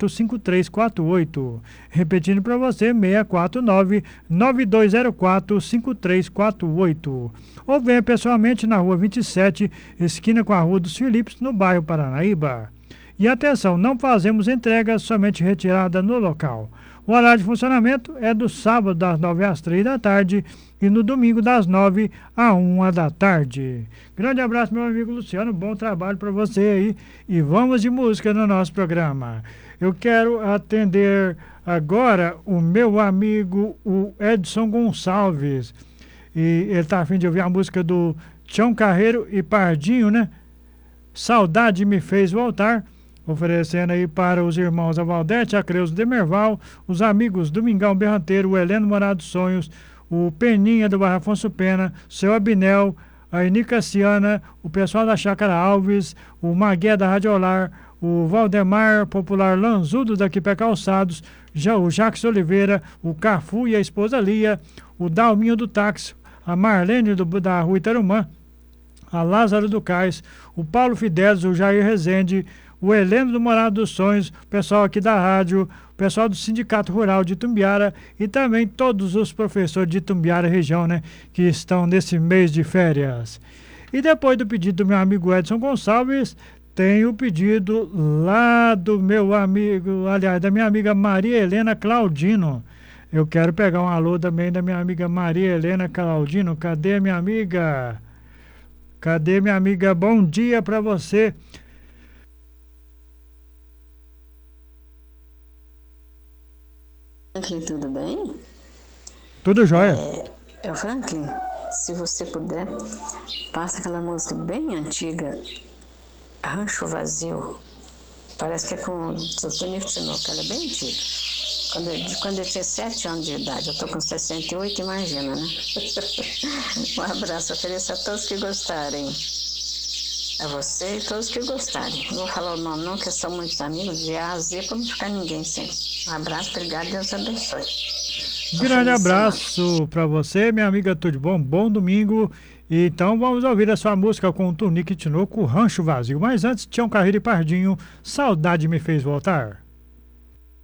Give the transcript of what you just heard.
6204-5348. Repetindo para você, 649-9204-5348. Ou venha pessoalmente na Rua 27, esquina com a Rua dos Filipes, no bairro Paranaíba. E atenção, não fazemos entrega, somente retirada no local. O horário de funcionamento é do sábado das 9 às 3 da tarde e no domingo das 9 à 1 da tarde. Grande abraço, meu amigo Luciano, bom trabalho para você aí e vamos de música no nosso programa. Eu quero atender agora o meu amigo, o Edson Gonçalves, e ele está a fim de ouvir a música do Tião Carreiro e Pardinho, né? Saudade me fez voltar. Oferecendo aí para os irmãos a Valdete, a Creuza Demerval, os amigos Domingão Berranteiro, o Heleno Morado dos Sonhos, o Peninha do Bairro Afonso Pena, o seu Abinel, a Enicaciana, o pessoal da Chácara Alves, o Magué da Radiolar, o Valdemar Popular Lanzudo da Quipé Calçados, o Jacques Oliveira, o Cafu e a esposa Lia, o Dalminho do Táxi, a Marlene da Rua Itarumã, a Lázaro do Cais, o Paulo Fidelis, o Jair Rezende, o Heleno do Morado dos Sonhos, o pessoal aqui da rádio, o pessoal do Sindicato Rural de Itumbiara e também todos os professores de Itumbiara região, né, que estão nesse mês de férias. E depois do pedido do meu amigo Edson Gonçalves, tem o pedido lá do meu amigo, aliás, da minha amiga Maria Helena Claudino. Eu quero pegar um alô também da minha amiga Maria Helena Claudino. Cadê minha amiga? Cadê minha amiga? Bom dia para você. Franklin, tudo bem? Tudo jóia. É o Franklin, se você puder, passa aquela música bem antiga, Rancho Vazio. Parece que é com o Tonico Tinoco, ela é bem antiga. Quando eu tinha 7 anos de idade, eu tô com 68, imagina, né? Um abraço, ofereço a todos que gostarem. A você e todos que gostarem. Não vou falar o nome não, que são muitos amigos, de A a Z, para não ficar ninguém sem. Um abraço, obrigado, Deus abençoe. Grande abraço para você, minha amiga, tudo bom? Bom domingo. Então vamos ouvir a sua música com o Tonico Tinoco, Rancho Vazio. Mas antes, Tião Carreiro e Pardinho, Saudade me fez voltar.